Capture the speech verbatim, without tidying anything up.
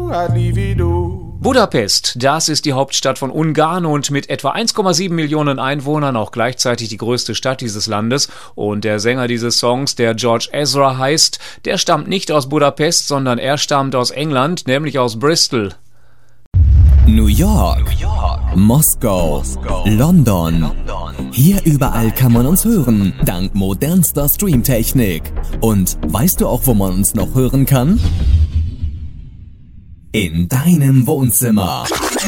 I'd leave it all. Budapest, das ist die Hauptstadt von Ungarn und mit etwa eins Komma sieben Millionen Einwohnern auch gleichzeitig die größte Stadt dieses Landes. Und der Sänger dieses Songs, der George Ezra heißt, der stammt nicht aus Budapest, sondern er stammt aus England, nämlich aus Bristol. New York, New York. Moskau, Moskau. London. London. Hier überall kann man uns hören, dank modernster Streamtechnik. Und weißt du auch, wo man uns noch hören kann? In deinem Wohnzimmer.